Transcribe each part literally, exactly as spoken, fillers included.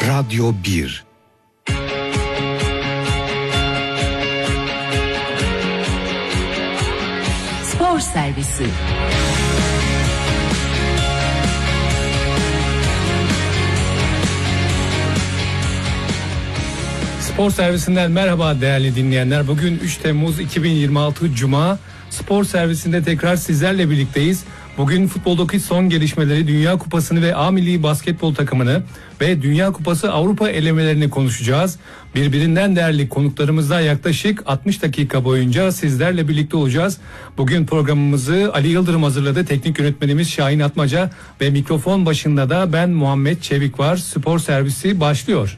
Radyo bir. Spor Servisi. Spor Servisinden merhaba değerli dinleyenler. Bugün üç Temmuz iki bin yirmi altı Cuma. Spor Servisinde tekrar sizlerle birlikteyiz. Bugün futboldaki son gelişmeleri, Dünya Kupası'nı ve A Milli Basketbol takımını ve Dünya Kupası Avrupa elemelerini konuşacağız. Birbirinden değerli konuklarımızla yaklaşık altmış dakika boyunca sizlerle birlikte olacağız. Bugün programımızı Ali Yıldırım hazırladı. Teknik yönetmenimiz Şahin Atmaca ve mikrofon başında da ben Muhammed Çevik var. Spor Servisi başlıyor.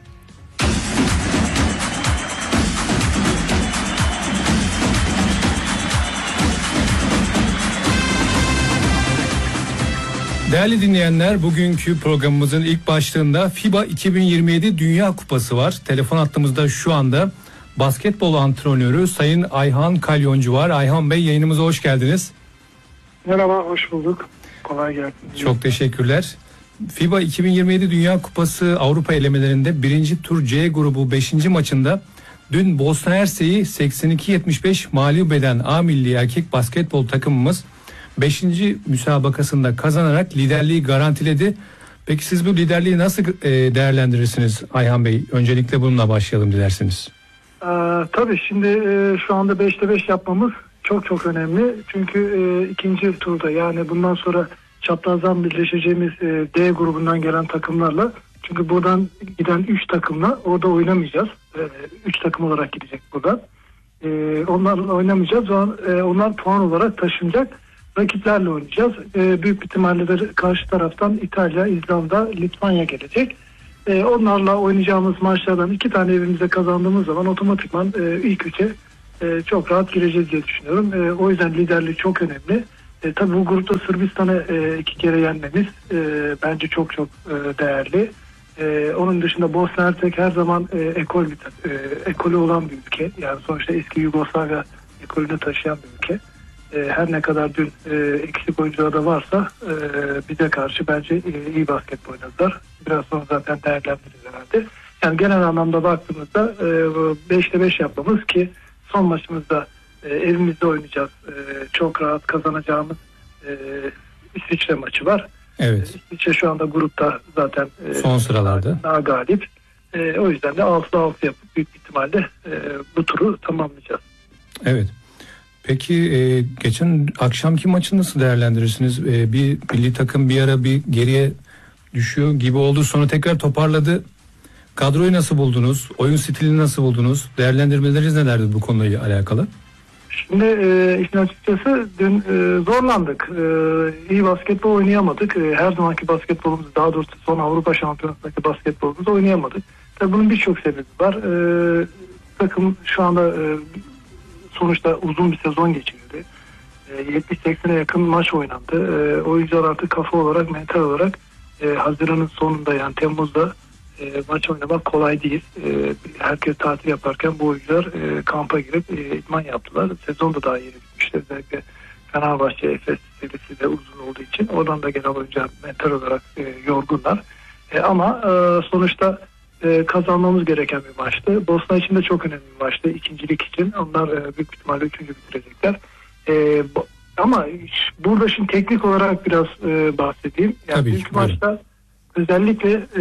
Değerli dinleyenler, bugünkü programımızın ilk başlığında FIBA iki bin yirmi yedi Dünya Kupası var. Telefon hattımızda şu anda basketbol antrenörü Sayın Ayhan Kalyoncu var. Ayhan Bey, yayınımıza hoş geldiniz. Merhaba, hoş bulduk. Kolay gelsin. Çok teşekkürler. FIBA iki bin yirmi yedi Dünya Kupası Avrupa elemelerinde birinci tur C grubu beşinci maçında dün Bosna Hersek'i seksen iki yetmiş beş mağlup eden A Milli erkek basketbol takımımız beşinci müsabakasında kazanarak liderliği garantiledi. Peki siz bu liderliği nasıl e, değerlendirirsiniz Ayhan Bey? Öncelikle bununla başlayalım dilerseniz. Ee, tabii şimdi e, şu anda beşte beş yapmamız çok çok önemli. Çünkü e, ikinci turda, yani bundan sonra çaprazdan birleşeceğimiz e, D grubundan gelen takımlarla, çünkü buradan giden üç takımla orada oynamayacağız. üç takım olarak gidecek buradan. E, onlarla oynamayacağız. E, onlar puan olarak taşınacak. Rakiplerle oynayacağız. E, büyük ihtimalle de karşı taraftan İtalya, İzlanda, Litvanya gelecek. E, onlarla oynayacağımız maçlardan iki tane evimize kazandığımız zaman otomatikman e, ilk üçe e, çok rahat gireceğiz diye düşünüyorum. E, o yüzden liderlik çok önemli. E, tabii bu grupta Sırbistan'ı e, iki kere yenmemiz e, bence çok çok e, değerli. E, onun dışında Bosna Hersek her zaman e, ekol bir, e, ekolü olan bir ülke. Yani sonuçta eski Yugoslavya ekolünü taşıyan bir ülke. Her ne kadar dün e, eksik oyuncular da varsa e, bize karşı bence e, iyi basketbol oynadılar. Biraz sonra zaten değerlendiririz herhalde. Yani genel anlamda baktığımızda beşte beş yapmamız, ki son maçımızda e, evimizde oynayacağız. E, çok rahat kazanacağımız e, İsviçre maçı var. Evet. İsviçre şu anda grupta zaten e, son sıralarda daha galip. E, o yüzden de altıda altı yapıp büyük ihtimalle e, bu turu tamamlayacağız. Evet. Peki e, geçen akşamki maçı nasıl değerlendirirsiniz? E, bir milli takım bir ara bir geriye düşüyor gibi oldu, sonra tekrar toparladı. Kadroyu nasıl buldunuz? Oyun stilini nasıl buldunuz? Değerlendirmeleriniz nelerdi bu konuyla alakalı? Şimdi e, işin açıkçası dün e, zorlandık. E, iyi basketbol oynayamadık. E, her zamanki basketbolumuz, daha doğrusu son Avrupa Şampiyonası'ndaki basketbolumuzu oynayamadık. Tabii bunun birçok sebebi var. E, takım şu anda e, sonuçta uzun bir sezon geçirdi. E, yetmiş seksene yakın maç oynandı. E, oyuncular artık kafa olarak, mental olarak e, Haziran'ın sonunda, yani Temmuz'da e, maç oynamak kolay değil. E, herkes tatil yaparken bu oyuncular e, kampa girip e, idman yaptılar. Sezon da daha yeni bitmişti. Özellikle Fenerbahçe, Efes serisi de uzun olduğu için oradan da genel oyuncular mental olarak e, yorgunlar. E, ama e, sonuçta Ee, kazanmamız gereken bir maçtı. Bosna için de çok önemli bir maçtı. İkincilik için. Onlar e, büyük ihtimalle üçüncü bitirecekler. E, bu, ama burada şimdi teknik olarak biraz e, bahsedeyim. Yani Tabii, ilk maçta özellikle e,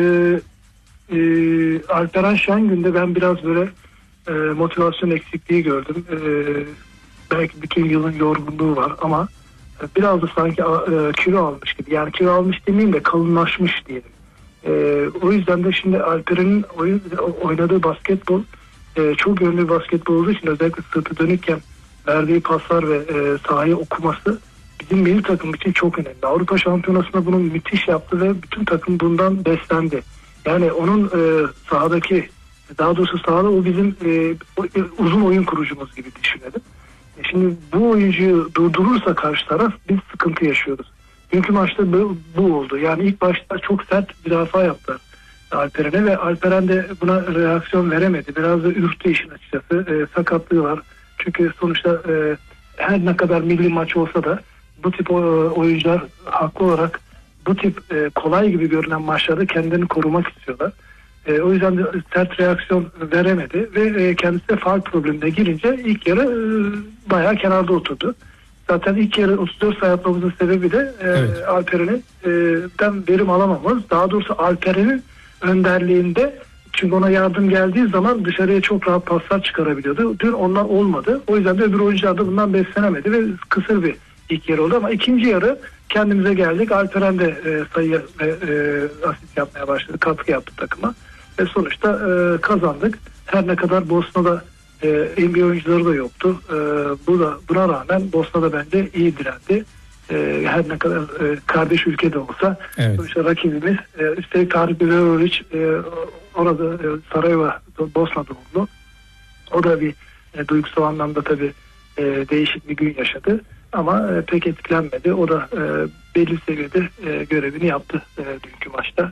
e, Alperen Şengün'de ben biraz böyle e, motivasyon eksikliği gördüm. E, belki bütün yılın yorgunluğu var ama biraz da sanki e, kilo almış gibi. Yani kilo almış demeyeyim de kalınlaşmış diyelim. Ee, o yüzden de şimdi Alperen'in oyun, oynadığı basketbol e, çok yönlü bir basketbol olduğu için, özellikle sırtı dönükken verdiği paslar ve e, sahayı okuması bizim milli takım için çok önemli. Avrupa Şampiyonası'nda bunu müthiş yaptı ve bütün takım bundan beslendi. Yani onun e, sahadaki, daha doğrusu sahada o bizim e, uzun oyun kurucumuz gibi düşünelim. E, şimdi bu oyuncuyu durdurursa karşı taraf, biz sıkıntı yaşıyoruz. Dünkü maçta bu, bu oldu. Yani ilk başta çok sert bir müdafaa yaptılar Alperen'e ve Alperen de buna reaksiyon veremedi. Biraz da ürktü işin açıkçası. E, sakatlığı var. Çünkü sonuçta e, her ne kadar milli maç olsa da bu tip oyuncular haklı olarak bu tip e, kolay gibi görünen maçlarda kendini korumak istiyorlar. E, o yüzden de sert reaksiyon veremedi ve e, kendisi de faul problemine girince ilk yarı e, bayağı kenarda oturdu. Zaten ilk yarı otuz dört sayı atmamızın sebebi de e, evet. Alperen'in e, den verim alamamız. Daha doğrusu Alperen'in önderliğinde, çünkü ona yardım geldiği zaman dışarıya çok rahat paslar çıkarabiliyordu. Dün onlar olmadı. O yüzden de öbür oyuncular da bundan beslenemedi ve kısır bir ilk yarı oldu. Ama ikinci yarı kendimize geldik. Alperen de e, sayı ve e, asist yapmaya başladı. Katkı yaptı takıma. Ve sonuçta e, kazandık. Her ne kadar Bosna'da e, N B A oyuncuları da yoktu. E, bu da buna rağmen Bosna'da bence iyi direndi. E, her ne kadar e, kardeş ülkede olsa evet. Sonuçta rakibimiz e, üstelik Tarık Biberovic e, orada e, Sarajevo, Bosna doğumlu. O da bir e, duygusal anlamda tabii e, değişik bir gün yaşadı. Ama e, pek etkilenmedi. O da e, belli seviyede e, görevini yaptı e, dünkü maçta.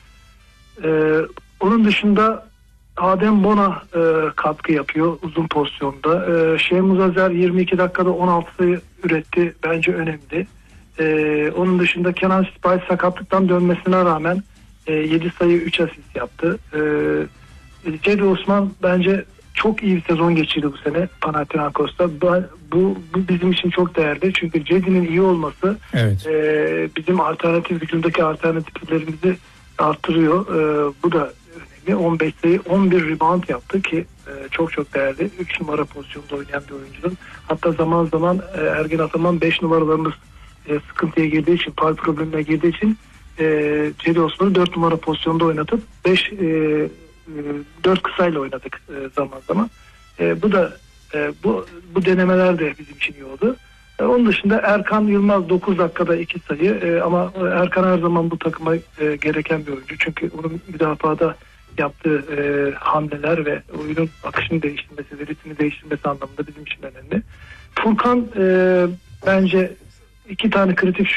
E, onun dışında Adem Bona e, katkı yapıyor uzun pozisyonda. E, Şehmuz Azer yirmi iki dakikada on altı sayı üretti. Bence önemli. E, onun dışında Kenan Sipahi sakatlıktan dönmesine rağmen e, yedi sayı üç asist yaptı. E, Cedi Osman bence çok iyi bir sezon geçirdi bu sene Panathinaikos'ta. Bu, bu, bu bizim için çok değerli. Çünkü Cedi'nin iyi olması evet. e, bizim alternatif hücumdaki alternatiflerimizi arttırıyor. E, bu da önemli. on beş sayı on bir rebound yaptı ki e, çok çok değerli. üç numara pozisyonda oynayan bir oyuncunun. Hatta zaman zaman e, Ergin Ataman beş numaralarımız e, sıkıntıya girdiği için, pal problemine girdiği için e, Cedi Osman'ı dört numara pozisyonda oynatıp beş e, dört kısayla oynadık e, zaman zaman. E, bu da e, bu bu denemeler de bizim için iyi oldu. E, onun dışında Erkan Yılmaz dokuz dakikada iki sayı e, ama Erkan her zaman bu takıma e, gereken bir oyuncu. Çünkü onun müdafada yaptığı e, hamleler ve oyunun akışını değiştirmesi ve ritmi değiştirmesi anlamında bizim için önemli. Furkan e, bence iki tane kritik